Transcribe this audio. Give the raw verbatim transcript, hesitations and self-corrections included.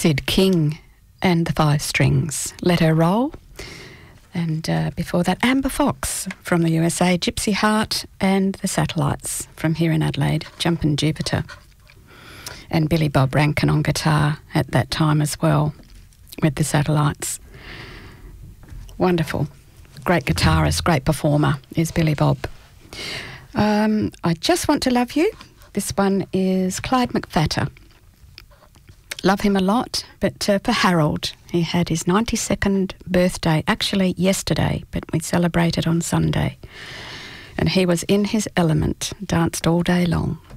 Sid King and the Five Strings, Let Her Roll. And uh, before that, Amber Fox from the U S A, Gypsy Heart, and the Satellites from here in Adelaide, Jumpin' Jupiter. And Billy Bob Rankin on guitar at that time as well with the Satellites. Wonderful. Great guitarist, great performer is Billy Bob. Um, I Just Want to Love You. This one is Clyde McPhatter. Love him a lot, but uh, for Harold, he had his ninety-second birthday, actually yesterday, but we celebrated on Sunday. And he was in his element, danced all day long.